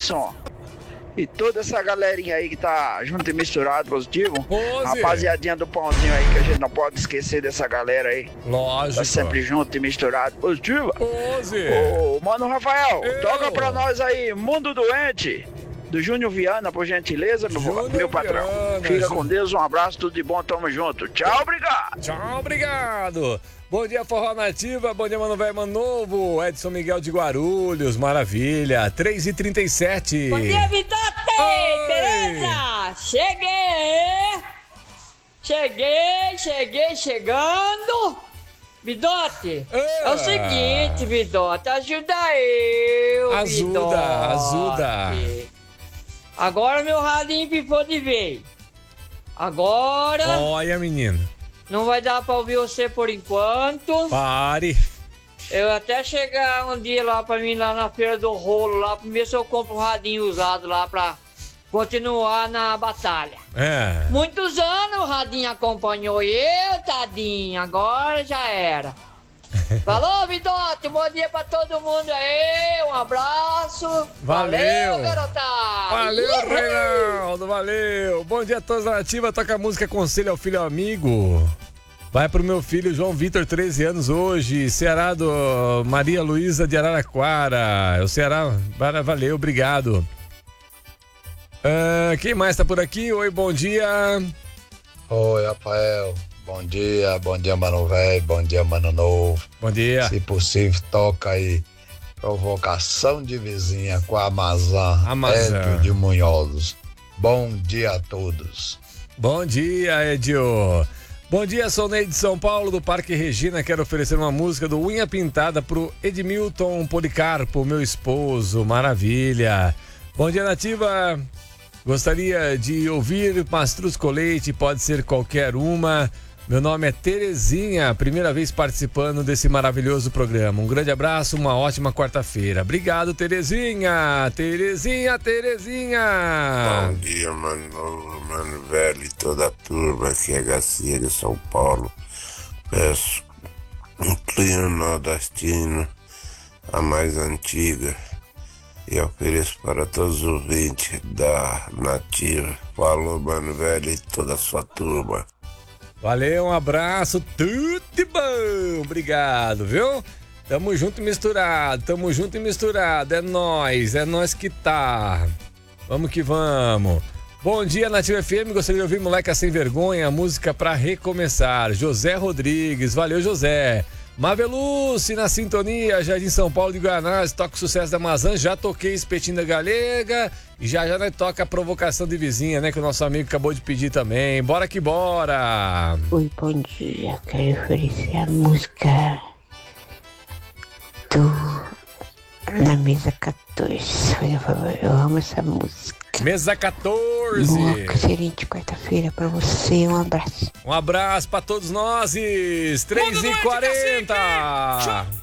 Neidson e toda essa galerinha aí que tá junto e misturado, positivo. Rapaziadinha do pãozinho aí, que a gente não pode esquecer dessa galera aí. Lógico. Tá sempre junto e misturado, positivo. Ô, Mano Rafael, toca pra nós aí, Mundo Doente, do Júnior Viana, por gentileza, meu patrão. Fica com Deus, um abraço, tudo de bom, tamo junto. Tchau, obrigado. Tchau, obrigado. Bom dia, Forró Nativa, bom dia, Mano Velho, Mano Novo, Edson Miguel de Guarulhos, maravilha, 3h37. Bom dia, Vitote, beleza? Cheguei, chegando. Vidote, é o seguinte, Vidote, ajuda eu, Ajuda. Agora meu radinho pifou de vez. Agora... Olha, menino. Não vai dar pra ouvir você por enquanto. Pare. Eu até chegar um dia lá pra mim, lá na feira do rolo, lá pra ver se eu compro um radinho usado lá pra continuar na batalha. Muitos anos o radinho acompanhou eu, tadinho, agora já era. Falou, Vidote, bom dia pra todo mundo aí, um abraço. Valeu, garotada. Valeu, Reinaldo, valeu. Bom dia a todos da Nativa, toca a música Conselho ao Filho Amigo. Vai pro meu filho João Vitor, 13 anos hoje, Ceará do Maria Luísa de Araraquara. O Ceará, valeu, obrigado. Quem mais tá por aqui? Oi, bom dia. Oi, Rafael. Bom dia, Mano Velho, bom dia, Mano Novo. Bom dia. Se possível, toca aí Provocação de Vizinha com a Amazã. Edio de Munhoz. Bom dia a todos. Bom dia, Edio. Bom dia, sou Ney de São Paulo, do Parque Regina. Quero oferecer uma música do Unha Pintada pro Edmilton Policarpo, meu esposo. Maravilha. Bom dia, Nativa. Gostaria de ouvir Mastruz com Leite, pode ser qualquer uma. Meu nome é Terezinha, primeira vez participando desse maravilhoso programa. Um grande abraço, uma ótima quarta-feira. Obrigado, Terezinha. Terezinha. Bom dia, Mano Velho e toda a turma, aqui é Garcia de São Paulo. Peço um pleno nordestino, a mais antiga, e ofereço para todos os ouvintes da Nativa. Falou, Mano Velho e toda a sua turma. Valeu, um abraço, tudo de bom, obrigado, viu? Tamo junto e misturado, é nós que tá. Vamos que vamos. Bom dia, Nativa FM, gostaria de ouvir Moleca Sem Vergonha, música pra recomeçar. José Rodrigues, valeu, José. Maveluce na sintonia, Jardim São Paulo de Guanás, toca o sucesso da Amazã, já toquei Espetinho da Galega e já nós toca a Provocação de Vizinha, né, que o nosso amigo acabou de pedir também. Bora que bora! Oi, bom dia, quero oferecer a música na mesa 14, por favor, eu amo essa música. Mesa 14! Boa, excelente quarta-feira pra você, um abraço. Um abraço pra todos nós, 3h40!